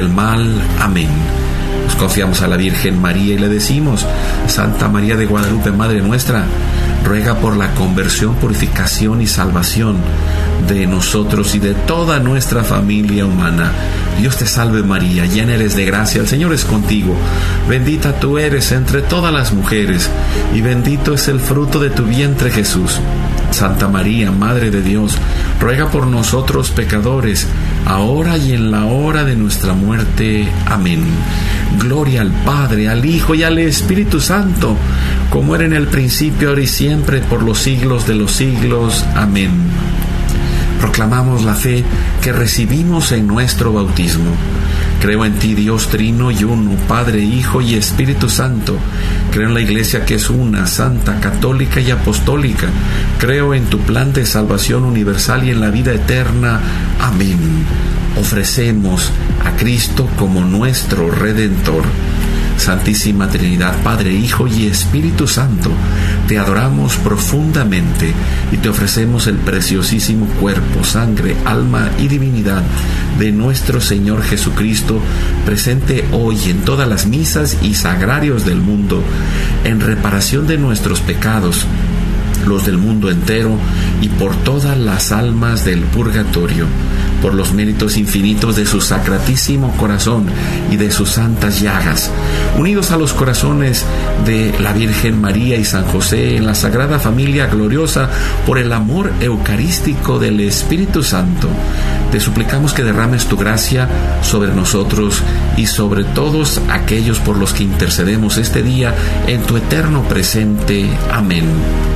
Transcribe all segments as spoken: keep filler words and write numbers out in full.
el mal. Amén. Nos confiamos a la Virgen María y le decimos: Santa María de Guadalupe, Madre nuestra, ruega por la conversión, purificación y salvación de nosotros y de toda nuestra familia humana. Dios te salve María, llena eres de gracia, el Señor es contigo. Bendita tú eres entre todas las mujeres, y bendito es el fruto de tu vientre Jesús. Santa María, Madre de Dios, ruega por nosotros pecadores, ahora y en la hora de nuestra muerte. Amén. Gloria al Padre, al Hijo y al Espíritu Santo, como era en el principio, ahora y siempre, por los siglos de los siglos. Amén. Proclamamos la fe que recibimos en nuestro bautismo. Creo en ti, Dios Trino y Uno, Padre, Hijo y Espíritu Santo. Creo en la Iglesia que es una, santa, católica y apostólica. Creo en tu plan de salvación universal y en la vida eterna. Amén. Ofrecemos a Cristo como nuestro Redentor. Santísima Trinidad, Padre, Hijo y Espíritu Santo, te adoramos profundamente y te ofrecemos el preciosísimo cuerpo, sangre, alma y divinidad de nuestro Señor Jesucristo, presente hoy en todas las misas y sagrarios del mundo, en reparación de nuestros pecados, los del mundo entero, y por todas las almas del purgatorio, por los méritos infinitos de su sacratísimo corazón y de sus santas llagas, unidos a los corazones de la Virgen María y San José en la Sagrada Familia gloriosa, por el amor eucarístico del Espíritu Santo, te suplicamos que derrames tu gracia sobre nosotros y sobre todos aquellos por los que intercedemos este día en tu eterno presente. Amén.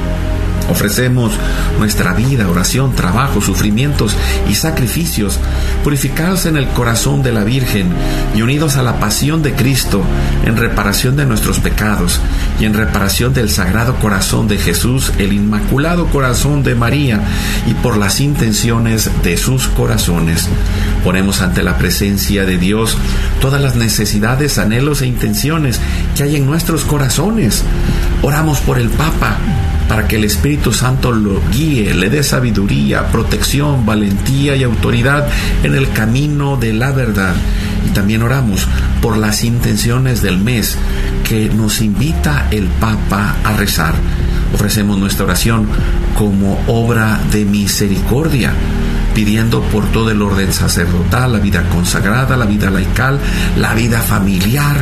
Ofrecemos nuestra vida, oración, trabajo, sufrimientos y sacrificios, purificados en el corazón de la Virgen y unidos a la pasión de Cristo, en reparación de nuestros pecados y en reparación del Sagrado Corazón de Jesús, el Inmaculado Corazón de María, y por las intenciones de sus corazones. Ponemos ante la presencia de Dios todas las necesidades, anhelos e intenciones que hay en nuestros corazones. Oramos por el Papa, para que el Espíritu Santo lo guíe, le dé sabiduría, protección, valentía y autoridad en el camino de la verdad. Y también oramos por las intenciones del mes que nos invita el Papa a rezar. Ofrecemos nuestra oración como obra de misericordia, pidiendo por todo el orden sacerdotal, la vida consagrada, la vida laical, la vida familiar,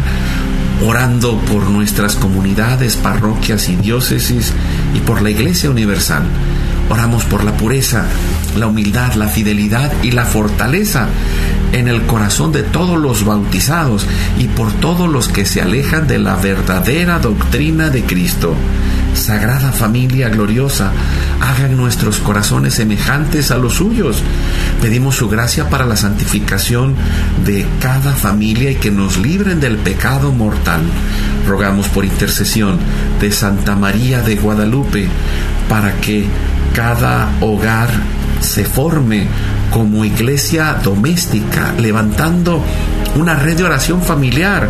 orando por nuestras comunidades, parroquias y diócesis y por la Iglesia Universal. Oramos por la pureza, la humildad, la fidelidad y la fortaleza en el corazón de todos los bautizados y por todos los que se alejan de la verdadera doctrina de Cristo. Sagrada Familia gloriosa, hagan nuestros corazones semejantes a los suyos. Pedimos su gracia para la santificación de cada familia y que nos libren del pecado mortal. Rogamos por intercesión de Santa María de Guadalupe para que cada hogar se forme como iglesia doméstica, levantando una red de oración familiar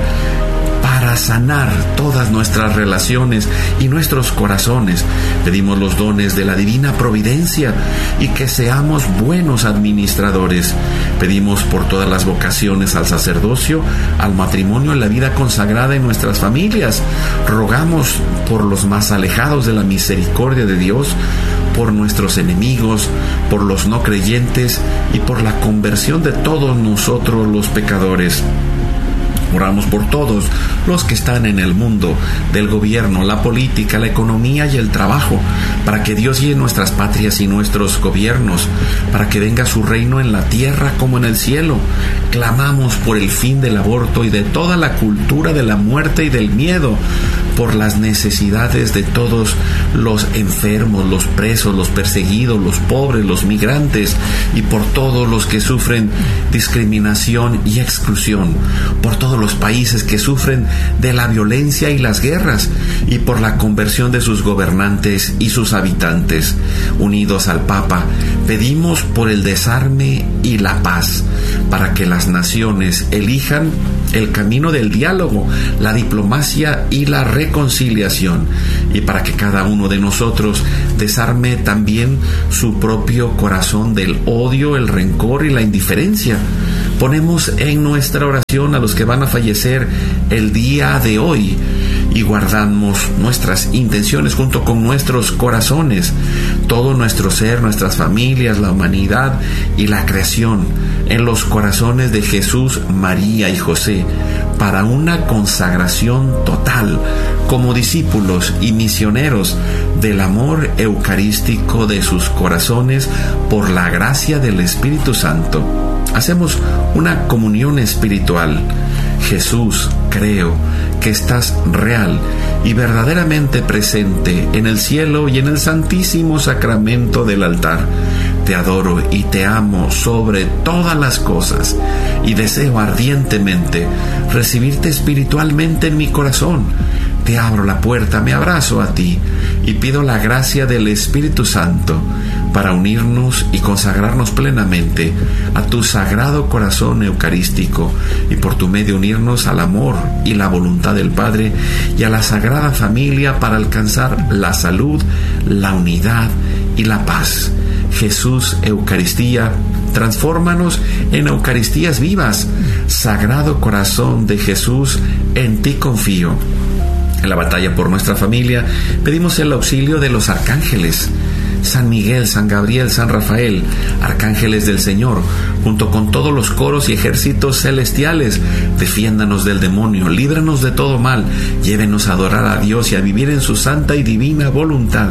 para sanar todas nuestras relaciones y nuestros corazones. Pedimos los dones de la divina providencia y que seamos buenos administradores. Pedimos por todas las vocaciones al sacerdocio, al matrimonio, en la vida consagrada en nuestras familias. Rogamos por los más alejados de la misericordia de Dios, por nuestros enemigos, por los no creyentes y por la conversión de todos nosotros los pecadores. Oramos por todos los que están en el mundo del gobierno, la política, la economía y el trabajo, para que Dios guíe nuestras patrias y nuestros gobiernos, para que venga su reino en la tierra como en el cielo. Clamamos por el fin del aborto y de toda la cultura de la muerte y del miedo, por las necesidades de todos los enfermos, los presos, los perseguidos, los pobres, los migrantes, y por todos los que sufren discriminación y exclusión, por todos los países que sufren de la violencia y las guerras, y por la conversión de sus gobernantes y sus habitantes. Unidos al Papa, pedimos por el desarme y la paz, para que las naciones elijan el camino del diálogo, la diplomacia y la reconciliación, y para que cada uno de nosotros desarme también su propio corazón del odio, el rencor y la indiferencia, Ponemos en nuestra oración a los que van a fallecer el día de hoy y guardamos nuestras intenciones junto con nuestros corazones, todo nuestro ser, nuestras familias, la humanidad y la creación en los corazones de Jesús, María y José, para una consagración total como discípulos y misioneros del amor eucarístico de sus corazones por la gracia del Espíritu Santo. Hacemos una comunión espiritual. Jesús, creo que estás real y verdaderamente presente en el cielo y en el santísimo sacramento del altar. Te adoro y te amo sobre todas las cosas y deseo ardientemente recibirte espiritualmente en mi corazón. Te abro la puerta, me abrazo a ti y pido la gracia del Espíritu Santo para unirnos y consagrarnos plenamente a tu sagrado corazón eucarístico y por tu medio unirnos al amor y la voluntad del Padre y a la Sagrada Familia para alcanzar la salud, la unidad y la paz. Jesús, Eucaristía, transfórmanos en Eucaristías vivas. Sagrado Corazón de Jesús, en ti confío. En la batalla por nuestra familia pedimos el auxilio de los arcángeles. San Miguel, San Gabriel, San Rafael, arcángeles del Señor, junto con todos los coros y ejércitos celestiales, defiéndanos del demonio, líbranos de todo mal, llévenos a adorar a Dios y a vivir en su santa y divina voluntad.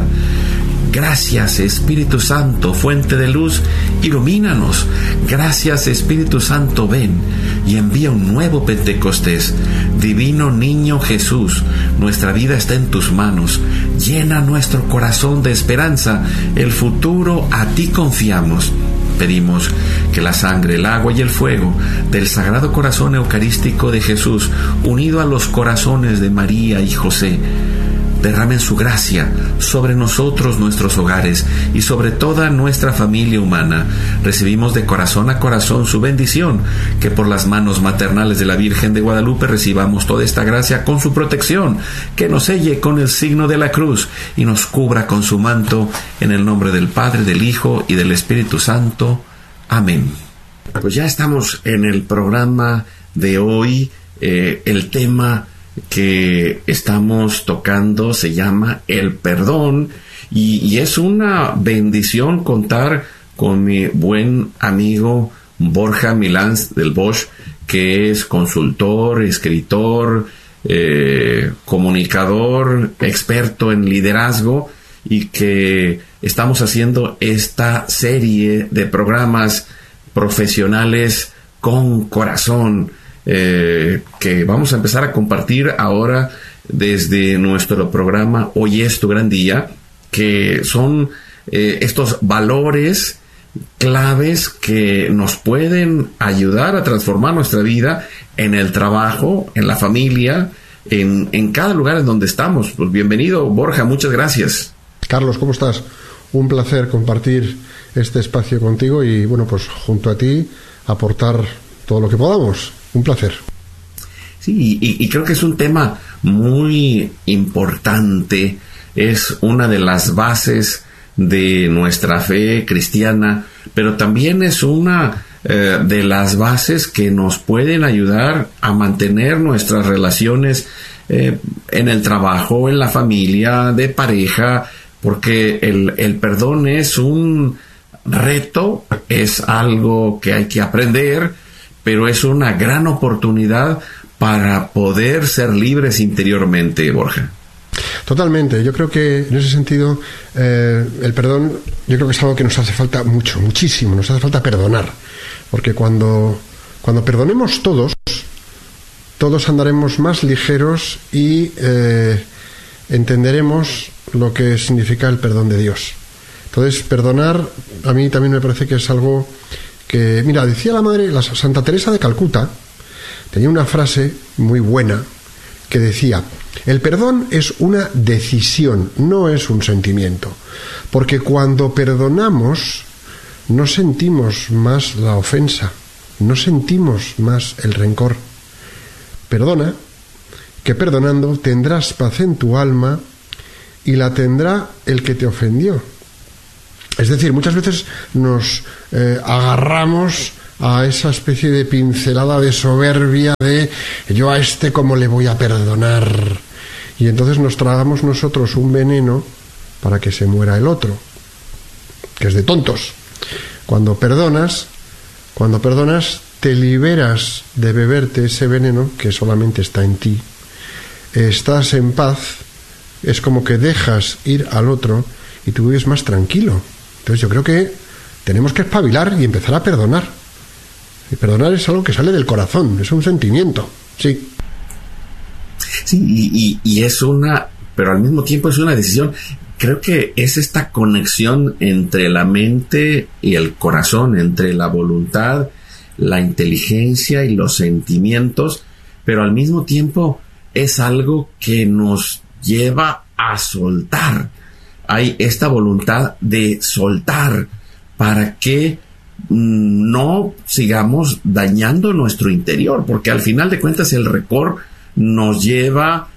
Gracias, Espíritu Santo, fuente de luz, ilumínanos. Gracias, Espíritu Santo, ven y envía un nuevo Pentecostés. Divino Niño Jesús, nuestra vida está en tus manos. Llena nuestro corazón de esperanza. El futuro a ti confiamos. Pedimos que la sangre, el agua y el fuego del Sagrado Corazón Eucarístico de Jesús, unido a los corazones de María y José, derramen su gracia sobre nosotros, nuestros hogares y sobre toda nuestra familia humana. Recibimos de corazón a corazón su bendición, que por las manos maternales de la Virgen de Guadalupe recibamos toda esta gracia con su protección, que nos selle con el signo de la cruz y nos cubra con su manto, en el nombre del Padre, del Hijo y del Espíritu Santo. Amén. Pues ya estamos en el programa de hoy. Eh, el tema que estamos tocando se llama el perdón y, y es una bendición contar con mi buen amigo Borja Milán del Bosch, que es consultor, escritor, eh, comunicador, experto en liderazgo, y que estamos haciendo esta serie de programas profesionales con corazón, Eh, que vamos a empezar a compartir ahora desde nuestro programa Hoy es tu gran día, que son eh, estos valores claves que nos pueden ayudar a transformar nuestra vida en el trabajo, en la familia, en, en cada lugar en donde estamos. Pues bienvenido, Borja, muchas gracias. Carlos, ¿cómo estás? Un placer compartir este espacio contigo y, bueno, pues junto a ti aportar todo lo que podamos. Un placer. Sí, y, y creo que es un tema muy importante, es una de las bases de nuestra fe cristiana, pero también es una eh, de las bases que nos pueden ayudar a mantener nuestras relaciones eh, en el trabajo, en la familia, de pareja, porque el, el perdón es un reto, es algo que hay que aprender, pero es una gran oportunidad para poder ser libres interiormente, Borja. Totalmente. Yo creo que en ese sentido eh, el perdón, yo creo que es algo que nos hace falta mucho, muchísimo. Nos hace falta perdonar, porque cuando cuando perdonemos todos, todos andaremos más ligeros y eh, entenderemos lo que significa el perdón de Dios. Entonces, perdonar a mí también me parece que es algo que, mira, decía la madre, la Santa Teresa de Calcuta, tenía una frase muy buena que decía: el perdón es una decisión, no es un sentimiento, porque cuando perdonamos no sentimos más la ofensa, no sentimos más el rencor. Perdona, que perdonando tendrás paz en tu alma y la tendrá el que te ofendió. Es decir, muchas veces nos eh, agarramos a esa especie de pincelada de soberbia de yo a este cómo le voy a perdonar, y entonces nos tragamos nosotros un veneno para que se muera el otro, que es de tontos. Cuando perdonas, cuando perdonas te liberas de beberte ese veneno que solamente está en ti, estás en paz, es como que dejas ir al otro y tú vives más tranquilo. Entonces yo creo que tenemos que espabilar y empezar a perdonar. Y perdonar es algo que sale del corazón, es un sentimiento, sí. Sí, y, y, y es una, pero al mismo tiempo es una decisión. Creo que es esta conexión entre la mente y el corazón, entre la voluntad, la inteligencia y los sentimientos, pero al mismo tiempo es algo que nos lleva a soltar. Hay esta voluntad de soltar para que no sigamos dañando nuestro interior, porque al final de cuentas el rencor nos lleva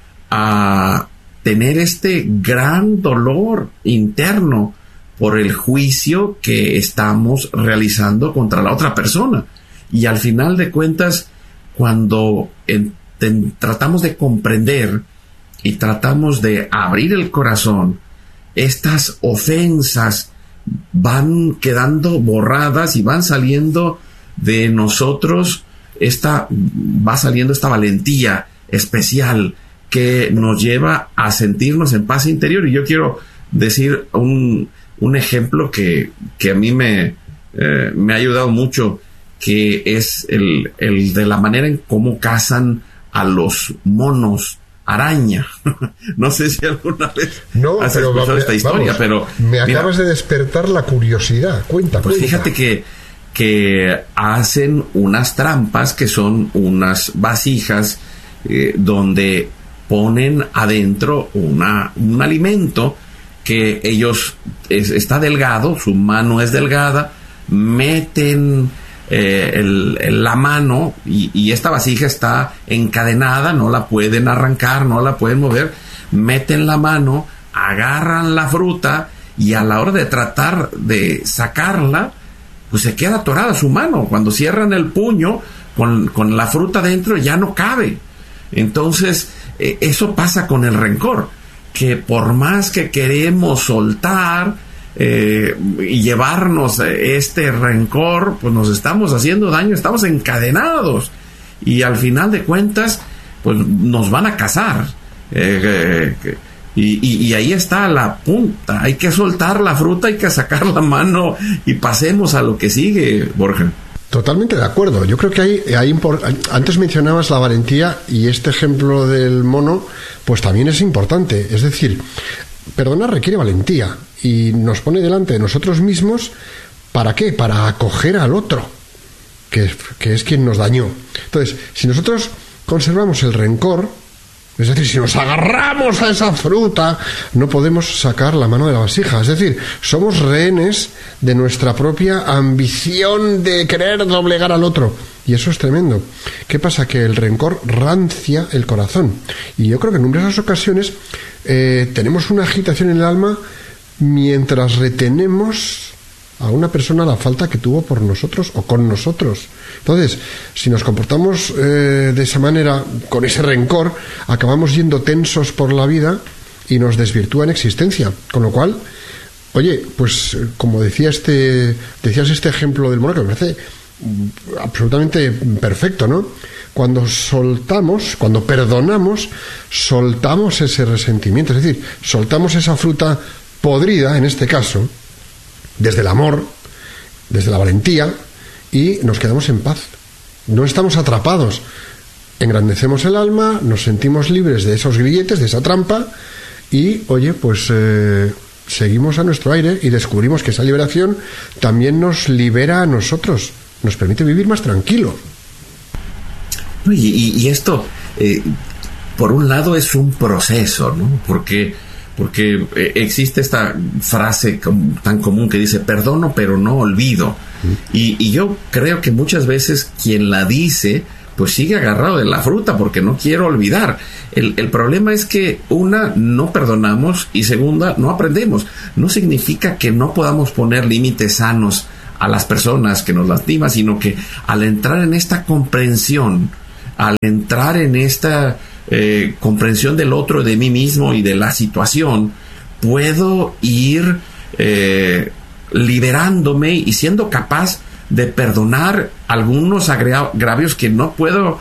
a tener este gran dolor interno por el juicio que estamos realizando contra la otra persona. Y al final de cuentas, cuando en, en, tratamos de comprender y tratamos de abrir el corazón, estas ofensas van quedando borradas y van saliendo de nosotros, esta, va saliendo esta valentía especial que nos lleva a sentirnos en paz interior. Y yo quiero decir un, un ejemplo que, que a mí me, eh, me ha ayudado mucho, que es el, el de la manera en cómo cazan a los monos araña. No sé si alguna vez no, has pero, escuchado vamos, esta historia, pero me acabas mira, de despertar la curiosidad. Cuenta, pues cuenta. Fíjate que, que hacen unas trampas que son unas vasijas eh, donde ponen adentro una, un alimento que ellos es, está delgado, su mano es delgada, meten eh, el, el, la mano y, y esta vasija está encadenada, no la pueden arrancar, no la pueden mover, meten la mano, agarran la fruta y a la hora de tratar de sacarla, pues se queda atorada su mano. Cuando cierran el puño con, con la fruta dentro ya no cabe. Entonces eh, eso pasa con el rencor, que por más que queremos soltar eh, y llevarnos este rencor, pues nos estamos haciendo daño, estamos encadenados y al final de cuentas pues nos van a cazar. eh, eh, y, y, y ahí está la punta, hay que soltar la fruta, hay que sacar la mano y pasemos a lo que sigue, Borja. Totalmente de acuerdo. Yo creo que hay, hay import- antes mencionabas la valentía y este ejemplo del mono pues también es importante. Es decir, perdonar requiere valentía y nos pone delante de nosotros mismos. ¿Para qué? Para acoger al otro, que, que es quien nos dañó. Entonces, si nosotros conservamos el rencor, es decir, si nos agarramos a esa fruta, no podemos sacar la mano de la vasija. Es decir, somos rehenes de nuestra propia ambición de querer doblegar al otro. Y eso es tremendo. ¿Qué pasa? Que el rencor rancia el corazón. Y yo creo que en numerosas ocasiones eh, tenemos una agitación en el alma mientras retenemos a una persona la falta que tuvo por nosotros o con nosotros. Entonces, si nos comportamos eh, de esa manera, con ese rencor, acabamos yendo tensos por la vida y nos desvirtúa en existencia. Con lo cual, oye, pues como decía este, decías este ejemplo del mono, que me parece absolutamente perfecto, ¿no? Cuando soltamos, cuando perdonamos, soltamos ese resentimiento, es decir, soltamos esa fruta podrida, en este caso, desde el amor, desde la valentía, y nos quedamos en paz. No estamos atrapados. Engrandecemos el alma, nos sentimos libres de esos grilletes, de esa trampa, y, oye, pues eh, seguimos a nuestro aire y descubrimos que esa liberación también nos libera a nosotros, nos permite vivir más tranquilo. Y, y, y esto, eh, por un lado, es un proceso, ¿no? Porque porque existe esta frase tan común que dice perdono pero no olvido, y, y yo creo que muchas veces quien la dice pues sigue agarrado de la fruta porque no quiero olvidar. El, el problema es que una, no perdonamos, y segunda, no aprendemos. No significa que no podamos poner límites sanos a las personas que nos lastiman, sino que al entrar en esta comprensión, al entrar en esta eh, comprensión del otro, de mí mismo y de la situación, puedo ir eh, liberándome y siendo capaz de perdonar algunos agravios que no puedo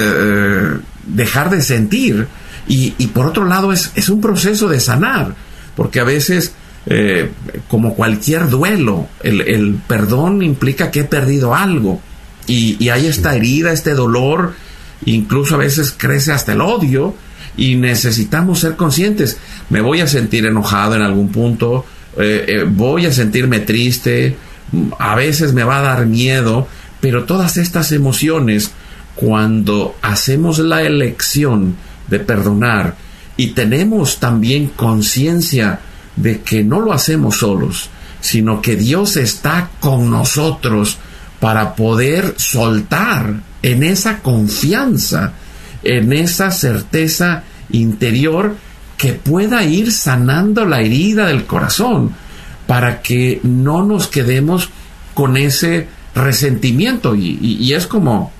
eh, dejar de sentir. Y, y por otro lado es, es un proceso de sanar, porque a veces, eh, como cualquier duelo, el, el perdón implica que he perdido algo, y, y hay esta herida, este dolor, incluso a veces crece hasta el odio, y necesitamos ser conscientes. Me voy a sentir enojado en algún punto, eh, eh, voy a sentirme triste, a veces me va a dar miedo, pero todas estas emociones, cuando hacemos la elección de perdonar y tenemos también conciencia de que no lo hacemos solos, sino que Dios está con nosotros para poder soltar en esa confianza, en esa certeza interior, que pueda ir sanando la herida del corazón, para que no nos quedemos con ese resentimiento. Y, y, y es como,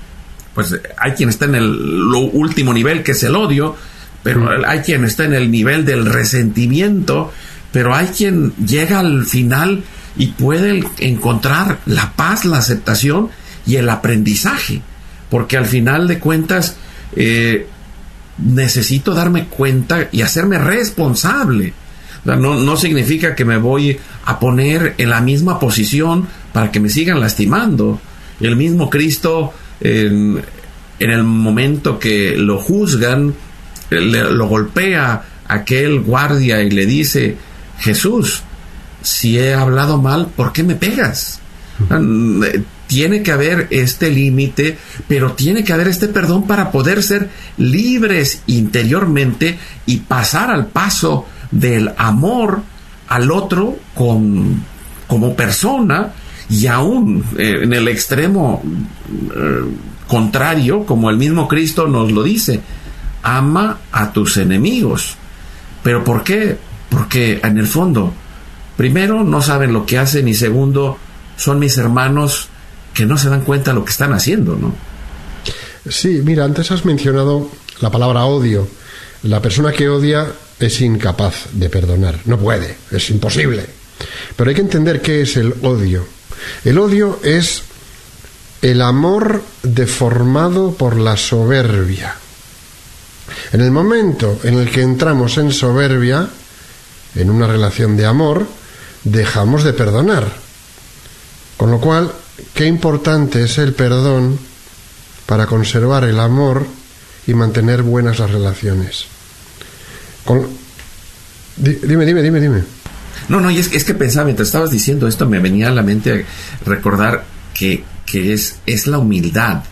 pues hay quien está en el lo último nivel, que es el odio, pero hay quien está en el nivel del resentimiento, pero hay quien llega al final y puede encontrar la paz, la aceptación y el aprendizaje, porque al final de cuentas eh, necesito darme cuenta y hacerme responsable. O sea, no, no significa que me voy a poner en la misma posición para que me sigan lastimando. El mismo Cristo, en, en el momento que lo juzgan, le, lo golpea aquel guardia y le dice: Jesús, si he hablado mal, ¿por qué me pegas? Tiene que haber este límite, pero tiene que haber este perdón para poder ser libres interiormente y pasar al paso del amor al otro con, como persona, y aún eh, en el extremo eh, contrario, como el mismo Cristo nos lo dice: ama a tus enemigos. ¿Pero por qué? Porque en el fondo, primero, no saben lo que hacen, y segundo, son mis hermanos que no se dan cuenta de lo que están haciendo, ¿no? Sí, mira, antes has mencionado la palabra odio. La persona que odia es incapaz de perdonar, no puede, es imposible. Pero hay que entender qué es el odio. El odio es el amor deformado por la soberbia. En el momento en el que entramos en soberbia, en una relación de amor, dejamos de perdonar. Con lo cual, qué importante es el perdón para conservar el amor y mantener buenas las relaciones. Con... Dime, dime, dime, dime. No, no, y es, es que pensaba, mientras estabas diciendo esto, me venía a la mente recordar que, que es, es la humildad.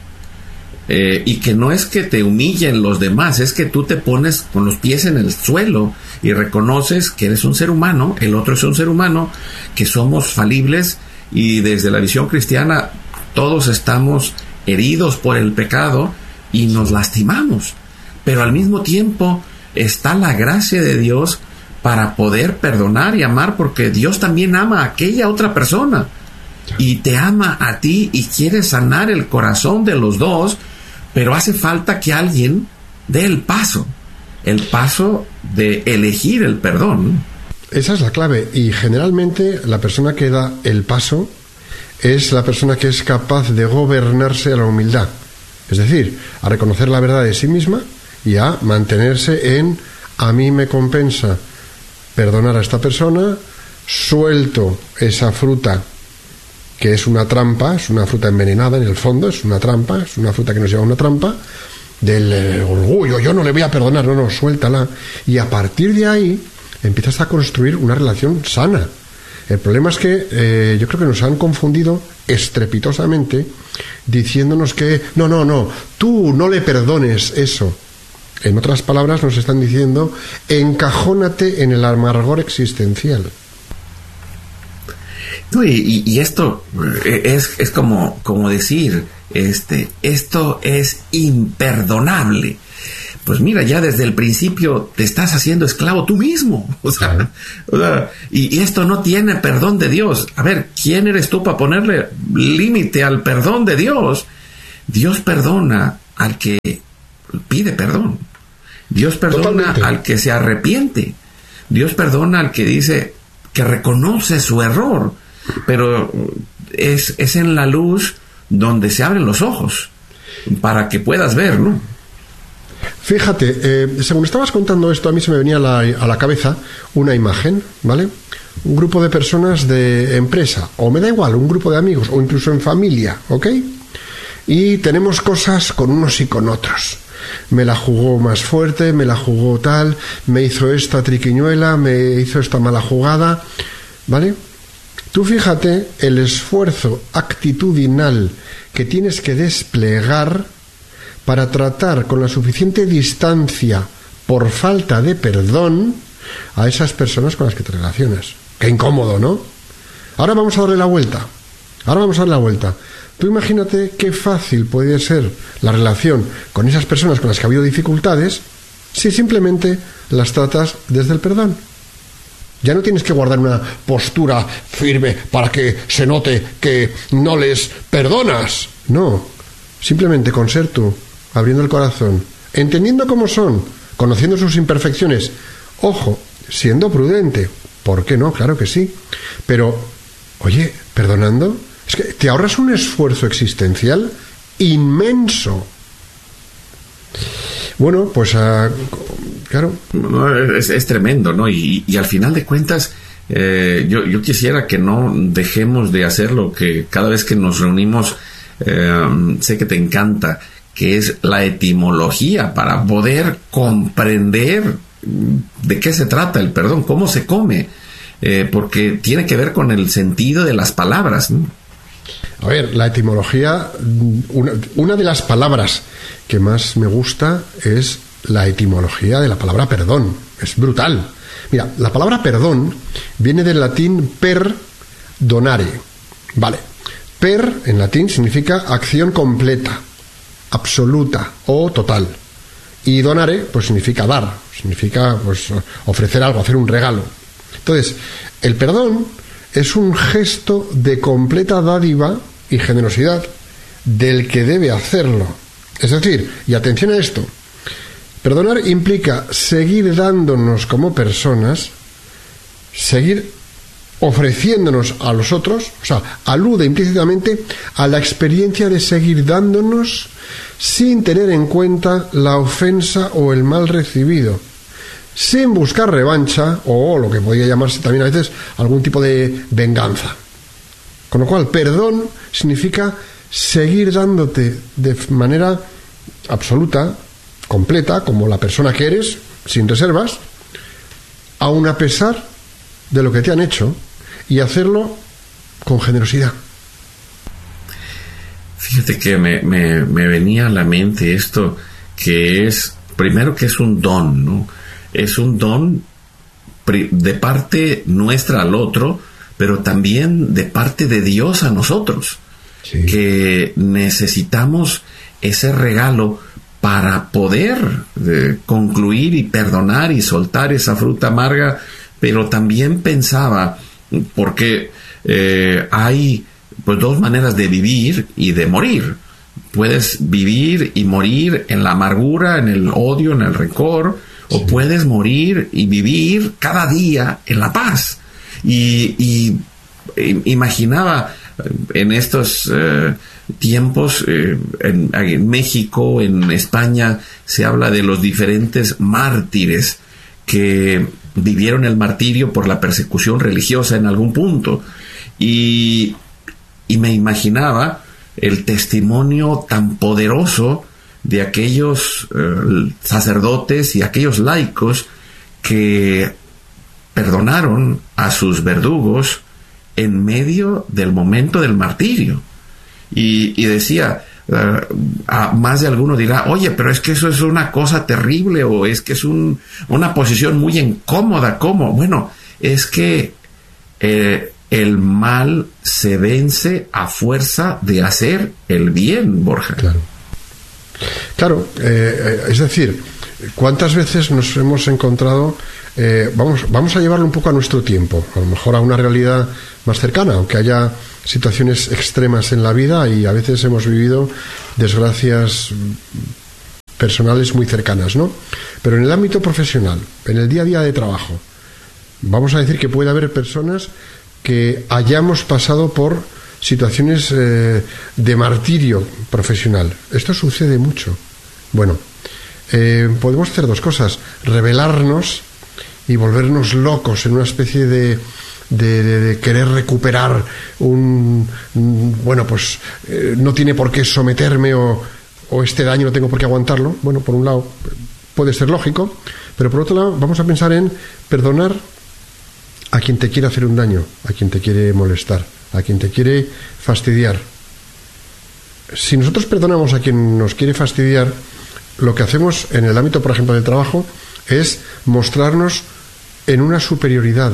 Eh, y que no es que te humillen los demás, es que tú te pones con los pies en el suelo y reconoces que eres un ser humano, el otro es un ser humano, que somos falibles, y desde la visión cristiana todos estamos heridos por el pecado y nos lastimamos, pero al mismo tiempo está la gracia de Dios para poder perdonar y amar, porque Dios también ama a aquella otra persona y te ama a ti y quiere sanar el corazón de los dos, pero hace falta que alguien dé el paso, el paso de elegir el perdón. Esa es la clave, y generalmente la persona que da el paso es la persona que es capaz de gobernarse a la humildad, es decir, a reconocer la verdad de sí misma y a mantenerse en: a mí me compensa perdonar a esta persona, suelto esa fruta que es una trampa, es una fruta envenenada en el fondo, es una trampa, es una fruta que nos lleva a una trampa del eh, orgullo, yo no le voy a perdonar, no, no, suéltala, y a partir de ahí empiezas a construir una relación sana. El problema es que eh, yo creo que nos han confundido estrepitosamente diciéndonos que no, no, no, tú no le perdones eso. En otras palabras nos están diciendo: encajónate en el amargor existencial. No, y, y esto es, es como, como decir, este, esto es imperdonable. pues mira, ya desde el principio te estás haciendo esclavo tú mismo. O sea, o sea y, y esto no tiene perdón de Dios. A ver, ¿quién eres tú para ponerle límite al perdón de Dios? Dios perdona al que pide perdón. Dios perdona Totalmente. Al que se arrepiente. Dios perdona al que dice que reconoce su error. Pero es, es en la luz donde se abren los ojos para que puedas ver, ¿no? Fíjate, eh, según estabas contando esto, a mí se me venía a la, a la cabeza una imagen, ¿vale? Un grupo de personas de empresa, o me da igual, un grupo de amigos, o incluso en familia, ¿ok? Y tenemos cosas con unos y con otros. Me la jugó más fuerte, me la jugó tal, me hizo esta triquiñuela, me hizo esta mala jugada, ¿vale? Tú fíjate el esfuerzo actitudinal que tienes que desplegar para tratar con la suficiente distancia por falta de perdón a esas personas con las que te relacionas. Qué incómodo, ¿no? Ahora vamos a darle la vuelta. Ahora vamos a darle la vuelta. Tú imagínate qué fácil puede ser la relación con esas personas con las que ha habido dificultades si simplemente las tratas desde el perdón. Ya no tienes que guardar una postura firme para que se note que no les perdonas. No, simplemente con ser tú, abriendo el corazón, entendiendo cómo son, conociendo sus imperfecciones. Ojo, siendo prudente. ¿Por qué no? Claro que sí. Pero, oye, perdonando, es que te ahorras un esfuerzo existencial inmenso. Bueno, pues uh, claro. No, es, es tremendo, ¿no? Y, y al final de cuentas, eh, yo, yo quisiera que no dejemos de hacer lo que cada vez que nos reunimos, eh, sé que te encanta, que es la etimología, para poder comprender de qué se trata el perdón, cómo se come, eh, porque tiene que ver con el sentido de las palabras, ¿no? A ver, la etimología, una, una de las palabras que más me gusta es la etimología de la palabra perdón. Es brutal. Mira, la palabra perdón viene del latín per donare. Vale. Per, en latín, significa acción completa, absoluta o total. Y donare, pues significa dar, significa pues ofrecer algo, hacer un regalo. Entonces, el perdón es un gesto de completa dádiva y generosidad del que debe hacerlo. Es decir, y atención a esto, perdonar implica seguir dándonos como personas, seguir ofreciéndonos a los otros, o sea, alude implícitamente a la experiencia de seguir dándonos sin tener en cuenta la ofensa o el mal recibido, sin buscar revancha o lo que podría llamarse también a veces algún tipo de venganza. Con lo cual, perdón significa seguir dándote de manera absoluta, completa, como la persona que eres, sin reservas, aun a pesar de lo que te han hecho, y hacerlo con generosidad. Fíjate que me, me, me venía a la mente esto, que es, primero que es un don, ¿no? Es un don de parte nuestra al otro, pero también de parte de Dios a nosotros, sí. Que necesitamos ese regalo para poder eh, concluir y perdonar y soltar esa fruta amarga. Pero también pensaba, porque eh, hay pues dos maneras de vivir y de morir. Puedes vivir y morir en la amargura, en el odio, en el rencor, sí. O puedes morir y vivir cada día en la paz. Y, y imaginaba en estos eh, tiempos, eh, en, en México, en España, se habla de los diferentes mártires que vivieron el martirio por la persecución religiosa en algún punto. Y, y me imaginaba el testimonio tan poderoso de aquellos eh, sacerdotes y aquellos laicos que perdonaron a sus verdugos en medio del momento del martirio. Y, y decía, uh, a más de alguno dirá, oye, pero es que eso es una cosa terrible, o es que es un, una posición muy incómoda. ¿Cómo? Bueno, es que eh, el mal se vence a fuerza de hacer el bien, Borja. Claro. Claro, eh, es decir, ¿Cuántas veces nos hemos encontrado, eh, vamos, vamos a llevarlo un poco a nuestro tiempo, a lo mejor a una realidad más cercana, aunque haya situaciones extremas en la vida y a veces hemos vivido desgracias personales muy cercanas, ¿no? Pero en el ámbito profesional, en el día a día de trabajo, vamos a decir que puede haber personas que hayamos pasado por situaciones eh, de martirio profesional. Esto sucede mucho. Bueno, eh, podemos hacer dos cosas: rebelarnos y volvernos locos en una especie de, de, de, de querer recuperar un, un bueno, pues eh, no tiene por qué someterme o, o este daño no tengo por qué aguantarlo. Bueno, por un lado puede ser lógico, pero por otro lado vamos a pensar en perdonar a quien te quiere hacer un daño, a quien te quiere molestar, a quien te quiere fastidiar. Si nosotros perdonamos a quien nos quiere fastidiar, lo que hacemos en el ámbito, por ejemplo, del trabajo, es mostrarnos en una superioridad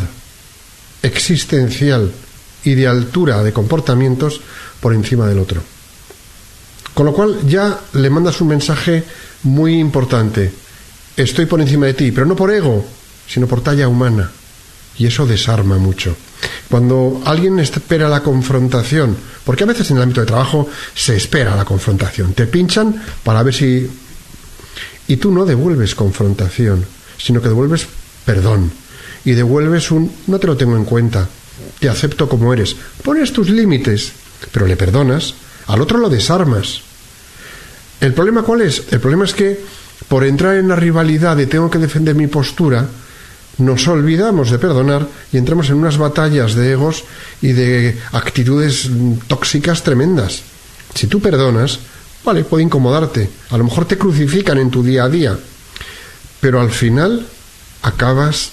existencial y de altura de comportamientos por encima del otro. Con lo cual ya le mandas un mensaje muy importante: estoy por encima de ti, pero no por ego, sino por talla humana. Y eso desarma mucho. Cuando alguien espera la confrontación, porque a veces en el ámbito de trabajo se espera la confrontación, te pinchan para ver si... Y tú no devuelves confrontación, sino que devuelves perdón. Y devuelves un: no te lo tengo en cuenta, te acepto como eres. Pones tus límites, pero le perdonas, al otro lo desarmas. ¿El problema cuál es? El problema es que por entrar en la rivalidad de tengo que defender mi postura, nos olvidamos de perdonar y entramos en unas batallas de egos y de actitudes tóxicas tremendas. Si tú perdonas, vale, puede incomodarte, a lo mejor te crucifican en tu día a día, pero al final acabas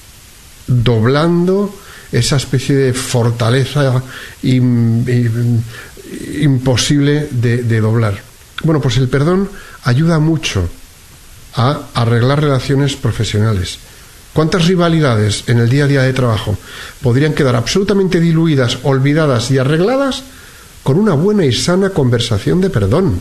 doblando esa especie de fortaleza im, im, imposible de, de doblar. Bueno, pues el perdón ayuda mucho a arreglar relaciones profesionales. ¿Cuántas rivalidades en el día a día de trabajo podrían quedar absolutamente diluidas, olvidadas y arregladas con una buena y sana conversación de perdón?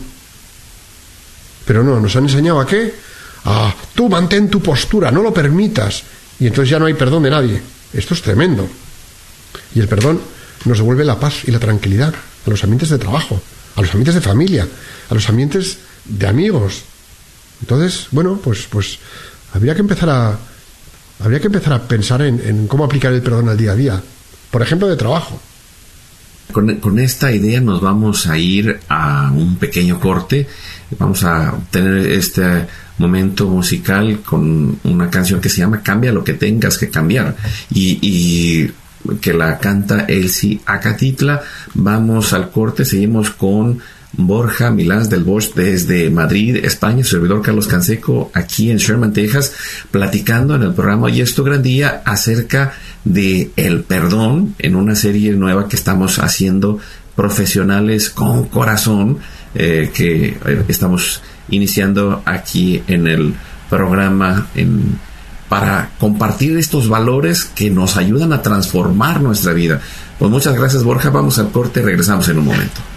Pero no, nos han enseñado a qué. Ah, tú mantén tu postura, no lo permitas, y entonces ya no hay perdón de nadie. Esto es tremendo. Y el perdón nos devuelve la paz y la tranquilidad a los ambientes de trabajo, a los ambientes de familia, a los ambientes de amigos. Entonces, bueno, pues, pues habría que empezar a habría que empezar a pensar en, en cómo aplicar el perdón al día a día. Por ejemplo, de trabajo. Con, con esta idea nos vamos a ir a un pequeño corte. Vamos a tener este momento musical con una canción que se llama Cambia lo que tengas que cambiar, y, y que la canta Elsie Acatitla. Vamos al corte, seguimos con Borja Milás del Bosch desde Madrid, España, su servidor Carlos Canseco aquí en Sherman, Texas, platicando en el programa Hoy es tu gran día acerca de el perdón en una serie nueva que estamos haciendo, Profesionales con Corazón, eh, que eh, estamos iniciando aquí en el programa en, para compartir estos valores que nos ayudan a transformar nuestra vida. Pues muchas gracias, Borja. Vamos al corte, regresamos en un momento.